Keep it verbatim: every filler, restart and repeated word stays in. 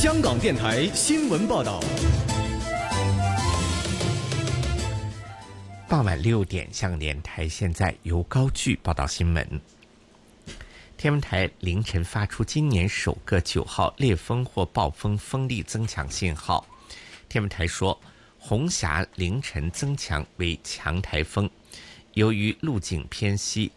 香港電台新聞報道。 傍晚六點，香港電台現在由高炬報道新聞。天文台凌晨發出今年首個九號烈風或暴風風力增強信號。天文台說，紅霞凌晨增強為強颱風，由於路徑偏西，